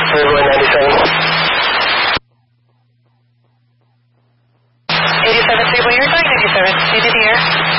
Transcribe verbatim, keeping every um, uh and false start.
Runway ninety-seven. eighty-seven, stable, you're going ninety-seven. Need it here.